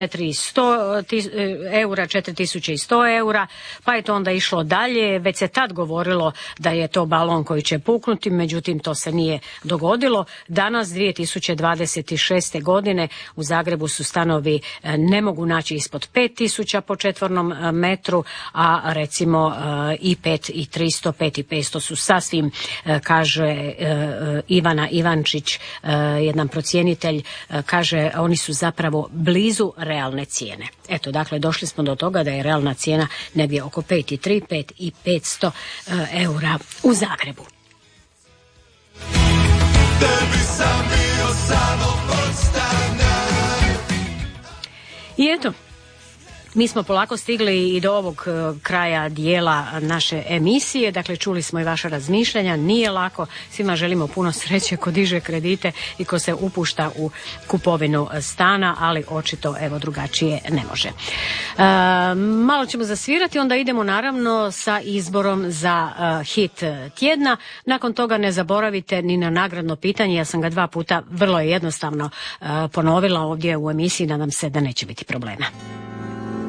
eura, 4100 eura, pa je to onda išlo dalje. Već se tad govorilo da je to balon koji će puknuti, međutim to se nije dogodilo. Danas 2026. godine u Zagrebu su stanovi ne mogu naći ispod 5000 po četvornom metru, a recimo i 5300, 5500 su sasvim, kaže Ivana Ivančić, jedan procjenitelj, kaže oni su zapravo blizu realne cijene. Eto, dakle, došli smo do toga da je realna cijena negdje oko 5,3, 5500 eura u Zagrebu. I eto, mi smo polako stigli i do ovog kraja dijela naše emisije. Dakle, čuli smo i vaša razmišljanja. Nije lako. Svima želimo puno sreće ko diže kredite i ko se upušta u kupovinu stana, ali očito evo drugačije ne može. Malo ćemo zasvirati, onda idemo naravno sa izborom za hit tjedna. Nakon toga ne zaboravite ni na nagradno pitanje. Ja sam ga 2 puta vrlo jednostavno ponovila ovdje u emisiji. Nadam se da neće biti problema.